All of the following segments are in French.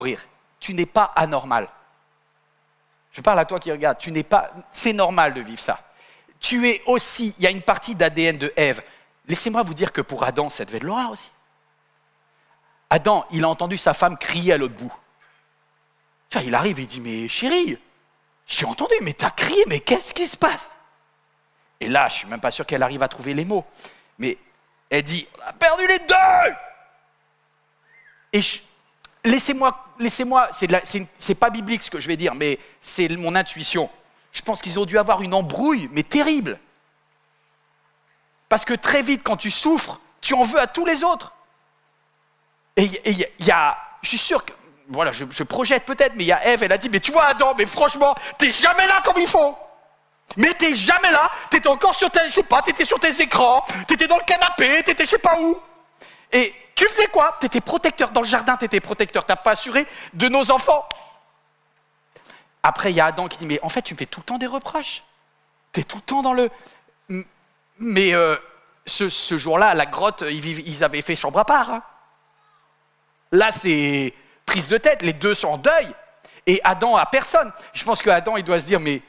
rire. Tu n'es pas anormal. Je parle à toi qui regarde. C'est normal de vivre ça. Tu es aussi, il y a une partie d'ADN de Ève. Laissez-moi vous dire que pour Adam, ça devait être l'horreur aussi. Adam, il a entendu sa femme crier à l'autre bout. Il arrive et il dit, mais chérie, j'ai entendu, mais t'as crié, mais qu'est-ce qui se passe? Et là, je ne suis même pas sûr qu'elle arrive à trouver les mots. Mais elle dit, on a perdu les deux! Et laissez-moi, c'est pas biblique ce que je vais dire, mais c'est mon intuition. Je pense qu'ils ont dû avoir une embrouille, mais terrible. Parce que très vite, quand tu souffres, tu en veux à tous les autres. Et il y a, je suis sûr que, voilà, je projette peut-être, mais il y a Ève, elle a dit, mais tu vois Adam, mais franchement, t'es jamais là comme il faut. Mais t'es jamais là, t'étais encore sur t'étais sur tes écrans, t'étais dans le canapé, t'étais je sais pas où. Et tu faisais quoi? T'étais protecteur dans le jardin, t'étais protecteur, t'as pas assuré de nos enfants. Après, il y a Adam qui dit, mais en fait, tu me fais tout le temps des reproches. T'es tout le temps dans le... Mais ce jour-là, à la grotte, ils avaient fait chambre à part. Hein. Là, c'est prise de tête, les deux sont en deuil. Et Adam a personne. Je pense qu'Adam, il doit se dire, mais...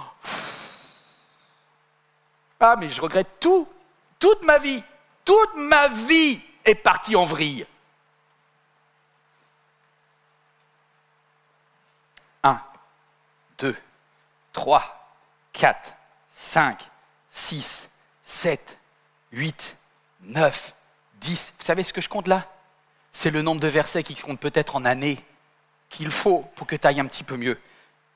mais je regrette tout. Toute ma vie est partie en vrille. 1, 2, 3, 4, 5, 6, 7, 8, 9, 10. Vous savez ce que je compte là? C'est le nombre de versets qui comptent peut-être en années qu'il faut pour que tu ailles un petit peu mieux.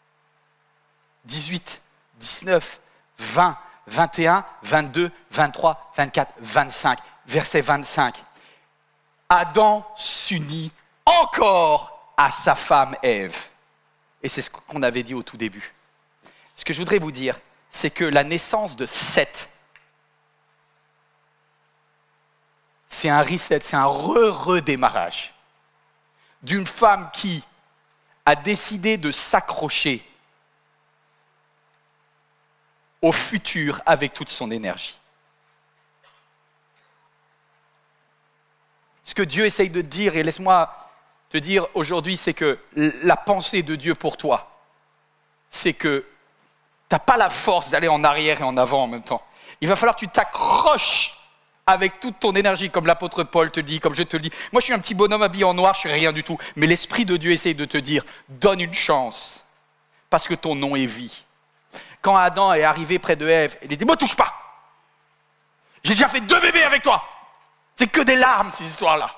18, 19, 20, 21, 22, 23, 24, 25. Verset 25. Adam s'unit encore à sa femme Ève. Et c'est ce qu'on avait dit au tout début. Ce que je voudrais vous dire, c'est que la naissance de Seth, c'est un reset, c'est un redémarrage d'une femme qui a décidé de s'accrocher au futur avec toute son énergie. Ce que Dieu essaye de te dire, et laisse-moi te dire aujourd'hui, c'est que la pensée de Dieu pour toi, c'est que tu n'as pas la force d'aller en arrière et en avant en même temps. Il va falloir que tu t'accroches avec toute ton énergie, comme l'apôtre Paul te dit, comme je te le dis. Moi, je suis un petit bonhomme habillé en noir, je ne suis rien du tout. Mais l'Esprit de Dieu essaye de te dire, donne une chance, parce que ton nom est vie. Quand Adam est arrivé près de Ève, il a dit, ne me touche pas. J'ai déjà fait 2 bébés avec toi. C'est que des larmes, ces histoires-là.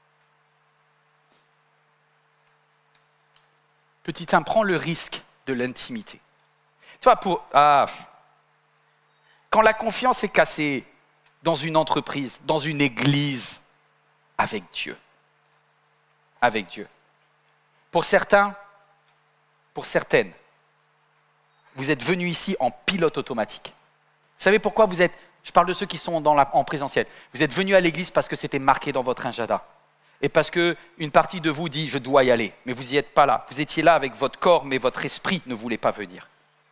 Petit 1, prends le risque de l'intimité. Tu vois, quand la confiance est cassée dans une entreprise, dans une église, avec Dieu. Avec Dieu. Pour certains, pour certaines, vous êtes venus ici en pilote automatique. Vous savez pourquoi vous êtes, je parle de ceux qui sont en présentiel, vous êtes venus à l'église parce que c'était marqué dans votre agenda. Et parce qu'une partie de vous dit, je dois y aller, mais vous n'y êtes pas là. Vous étiez là avec votre corps, mais votre esprit ne voulait pas venir.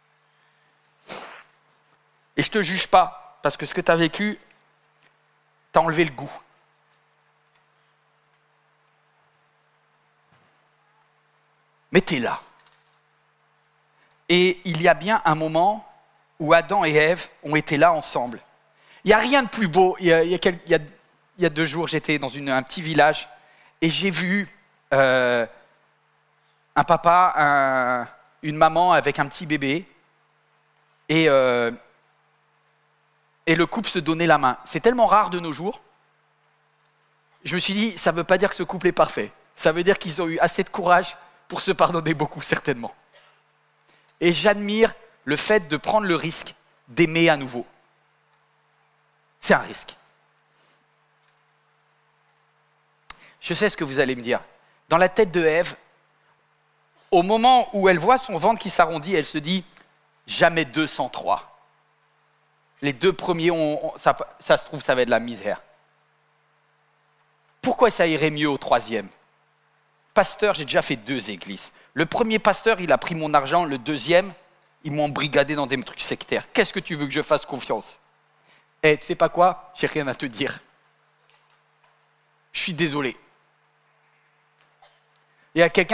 Et je ne te juge pas, parce que ce que tu as vécu, tu as enlevé le goût. Mais tu es là. Et il y a bien un moment où Adam et Ève ont été là ensemble. Il n'y a rien de plus beau. Il y a 2 jours, j'étais dans un petit village et j'ai vu un papa, une maman avec un petit bébé et le couple se donnait la main. C'est tellement rare de nos jours. Je me suis dit, ça ne veut pas dire que ce couple est parfait. Ça veut dire qu'ils ont eu assez de courage pour se pardonner beaucoup, certainement. Et j'admire le fait de prendre le risque d'aimer à nouveau. C'est un risque. Je sais ce que vous allez me dire. Dans la tête de Ève, au moment où elle voit son ventre qui s'arrondit, elle se dit « jamais 2 sans 3 ». Les 2 premiers, ça se trouve, ça va être de la misère. Pourquoi ça irait mieux au 3e? Pasteur, j'ai déjà fait 2 églises. Le premier pasteur, il a pris mon argent. Le 2e, ils m'ont brigadé dans des trucs sectaires. Qu'est-ce que tu veux que je fasse confiance? Tu sais pas quoi? J'ai rien à te dire. Je suis désolé. Il y a quelqu'un